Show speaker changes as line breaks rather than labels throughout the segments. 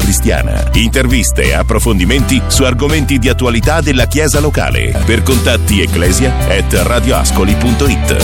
cristiana. Interviste e approfondimenti su argomenti di attualità della Chiesa locale. Per contatti ecclesia@radioascoli.it.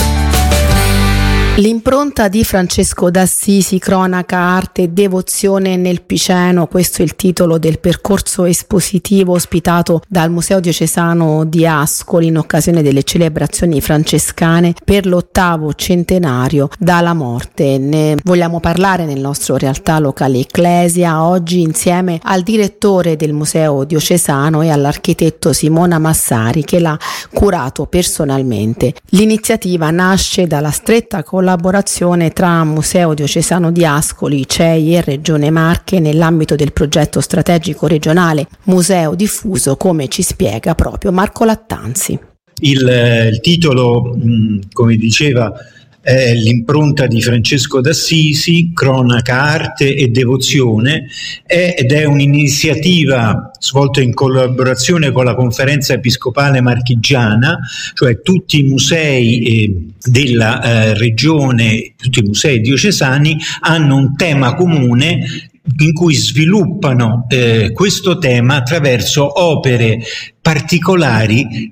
L'impronta di Francesco d'Assisi, cronaca, arte e devozione nel Piceno, questo è il titolo del percorso espositivo ospitato dal Museo Diocesano di Ascoli in occasione delle celebrazioni francescane per l'8° centenario dalla morte. Ne vogliamo parlare nel nostro realtà locale Ecclesia oggi insieme al direttore del Museo Diocesano e all'architetto Simona Massari, che l'ha curato personalmente. L'iniziativa nasce dalla stretta collaborazione tra Museo Diocesano di Ascoli, CEI e Regione Marche nell'ambito del progetto strategico regionale Museo Diffuso, come ci spiega proprio Marco Lattanzi.
Il titolo, come diceva, è l'impronta di Francesco d'Assisi, cronaca, arte e devozione, ed è un'iniziativa svolta in collaborazione con la Conferenza Episcopale Marchigiana, cioè tutti i musei della regione, tutti i musei diocesani hanno un tema comune in cui sviluppano questo tema attraverso opere particolari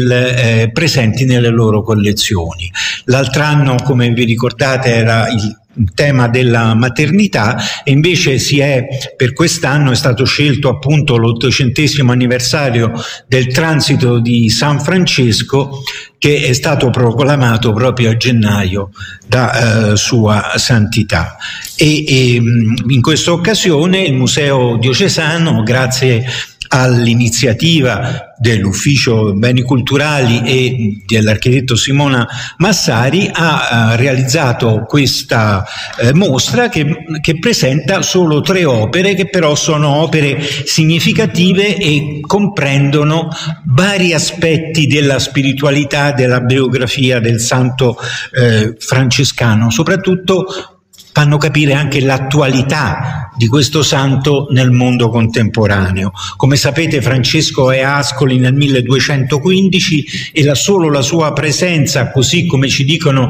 presenti nelle loro collezioni. L'altro anno, come vi ricordate, era il tema della maternità e invece per quest'anno è stato scelto appunto l'800° anniversario del transito di San Francesco, che è stato proclamato proprio a gennaio da Sua Santità. E in questa occasione il Museo Diocesano, grazie all'iniziativa dell'Ufficio Beni Culturali e dell'architetto Simona Massari, ha realizzato questa mostra che presenta solo 3 opere, che però sono opere significative e comprendono vari aspetti della spiritualità, della biografia del santo francescano. Soprattutto fanno capire anche l'attualità di questo santo nel mondo contemporaneo. Come sapete, Francesco è a Ascoli nel 1215 e solo la sua presenza, così come ci dicono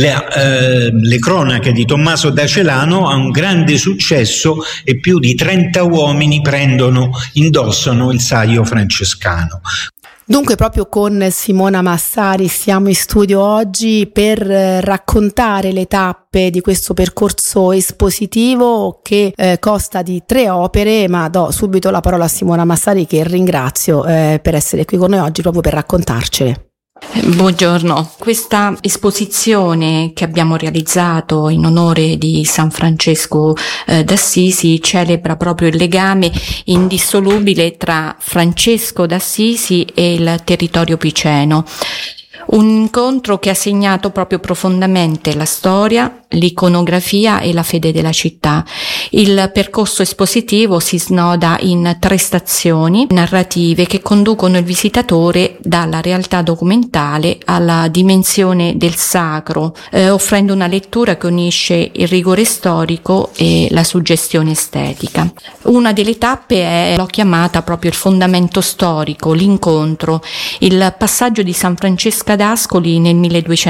le cronache di Tommaso da Celano, ha un grande successo e più di 30 uomini indossano il saio francescano.
Dunque proprio con Simona Massari siamo in studio oggi per raccontare le tappe di questo percorso espositivo che consta di 3 opere, ma do subito la parola a Simona Massari, che ringrazio per essere qui con noi oggi proprio per raccontarcele.
Buongiorno, questa esposizione che abbiamo realizzato in onore di San Francesco d'Assisi celebra proprio il legame indissolubile tra Francesco d'Assisi e il territorio piceno. Un incontro che ha segnato proprio profondamente la storia, l'iconografia e la fede della città. Il percorso espositivo si snoda in 3 stazioni narrative che conducono il visitatore dalla realtà documentale alla dimensione del sacro, offrendo una lettura che unisce il rigore storico e la suggestione estetica. Una delle tappe l'ho chiamata proprio il fondamento storico, l'incontro, il passaggio di San Francesco d'Ascoli nel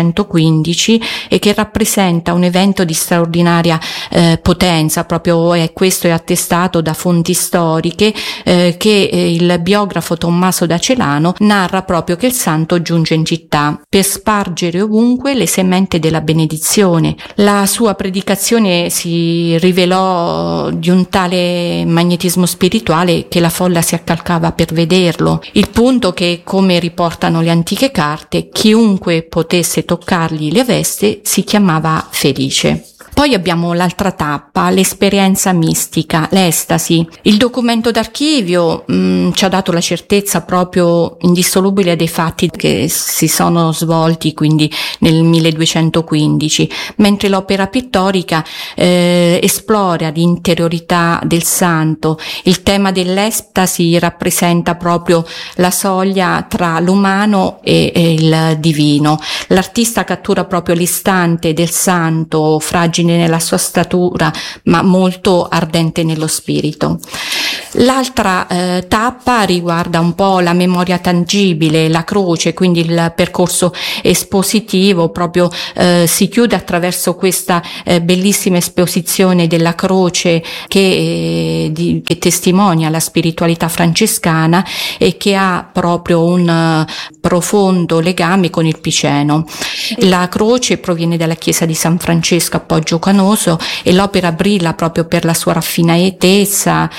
1215 e che rappresenta un evento di straordinaria potenza. Proprio questo è attestato da fonti storiche che il biografo Tommaso da Celano narra proprio che il santo giunge in città per spargere ovunque le sementi della benedizione. La sua predicazione si rivelò di un tale magnetismo spirituale che la folla si accalcava per vederlo. Il punto che, come riportano le antiche carte, chiunque potesse toccargli le vesti si chiamava felice. Poi abbiamo l'altra tappa, l'esperienza mistica, l'estasi. Il documento d'archivio ci ha dato la certezza proprio indissolubile dei fatti che si sono svolti quindi nel 1215, mentre l'opera pittorica esplora l'interiorità del santo. Il tema dell'estasi rappresenta proprio la soglia tra l'umano e il divino. L'artista cattura proprio l'istante del santo, fragile nella sua statura ma molto ardente nello spirito. L'altra tappa riguarda un po' la memoria tangibile, la croce, quindi il percorso espositivo proprio si chiude attraverso questa bellissima esposizione della croce che testimonia la spiritualità francescana e che ha proprio un profondo legame con il Piceno. La croce proviene dalla chiesa di San Francesco a Poggio Canoso e l'opera brilla proprio per la sua raffinatezza,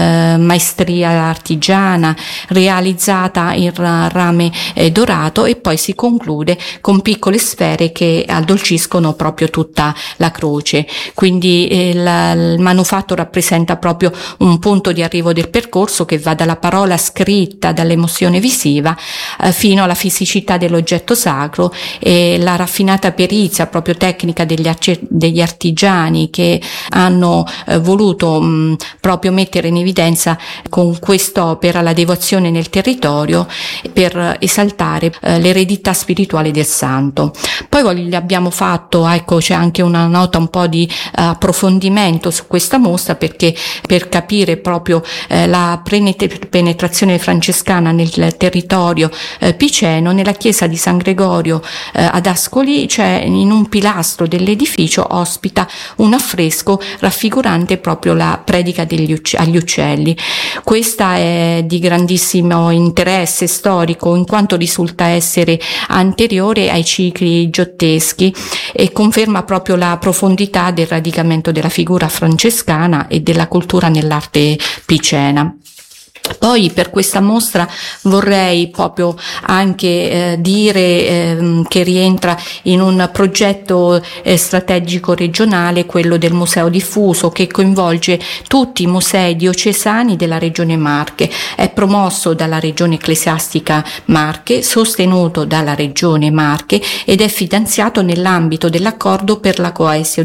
maestria artigiana, realizzata in rame dorato, e poi si conclude con piccole sfere che addolciscono proprio tutta la croce. Quindi il manufatto rappresenta proprio un punto di arrivo del percorso che va dalla parola scritta, dall'emozione visiva, fino alla fisicità dell'oggetto sacro e la raffinata perizia proprio tecnica degli artigiani che hanno voluto proprio mettere in evidenza con quest'opera la devozione nel territorio per esaltare l'eredità spirituale del santo. Poi abbiamo fatto, c'è anche una nota un po' di approfondimento su questa mostra, perché per capire proprio la penetrazione francescana nel territorio piceno, nella chiesa di San Gregorio ad Ascoli c'è, in un pilastro dell'edificio ospita un affresco raffigurante proprio la predica agli uccelli. Questa è di grandissimo interesse storico in quanto risulta essere anteriore ai cicli giotteschi e conferma proprio la profondità del radicamento della figura francescana e della cultura nell'arte picena. Poi per questa mostra vorrei proprio anche dire che rientra in un progetto strategico regionale, quello del Museo Diffuso, che coinvolge tutti i musei diocesani della Regione Marche. È promosso dalla Regione Ecclesiastica Marche, sostenuto dalla Regione Marche ed è finanziato nell'ambito dell'accordo per la Coesio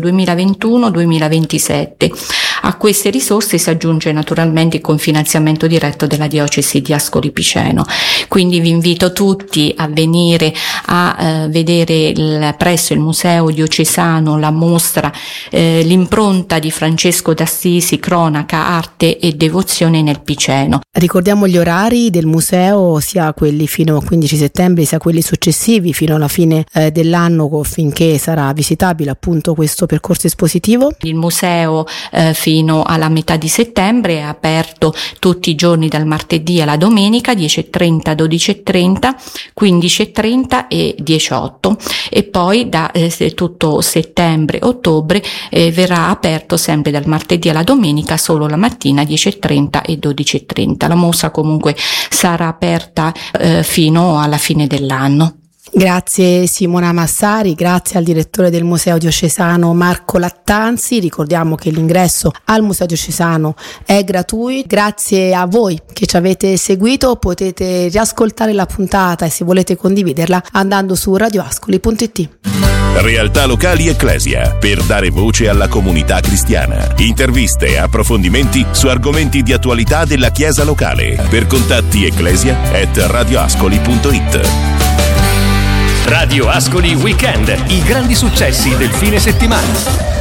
2021-2027. A queste risorse si aggiunge naturalmente il confinanziamento diretto della diocesi di Ascoli Piceno. Quindi vi invito tutti a venire a vedere presso il Museo Diocesano la mostra l'impronta di Francesco d'Assisi, cronaca, arte e devozione nel Piceno.
Ricordiamo gli orari del museo, sia quelli fino al 15 settembre sia quelli successivi fino alla fine dell'anno, finché sarà visitabile appunto questo percorso espositivo.
Il museo fino alla metà di settembre è aperto tutti i giorni dal martedì alla domenica 10:30, 12:30, 15:30 e 18, e poi da tutto settembre-ottobre verrà aperto sempre dal martedì alla domenica solo la mattina 10:30 e 12:30. La mostra comunque sarà aperta fino alla fine dell'anno.
Grazie Simona Massari, grazie al direttore del Museo Diocesano Marco Lattanzi. Ricordiamo che l'ingresso al Museo Diocesano è gratuito. Grazie a voi che ci avete seguito, potete riascoltare la puntata e se volete condividerla andando su radioascoli.it.
Realtà locali Ecclesia, per dare voce alla comunità cristiana. Interviste e approfondimenti su argomenti di attualità della Chiesa locale. Per contatti ecclesia@radioascoli.it.
Radio Ascoli Weekend, i grandi successi del fine settimana.